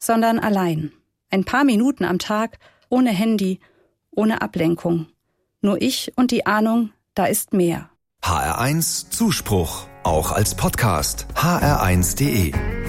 sondern allein. Ein paar Minuten am Tag, ohne Handy, ohne Ablenkung. Nur ich und die Ahnung, da ist mehr. HR1 Zuspruch, auch als Podcast. hr1.de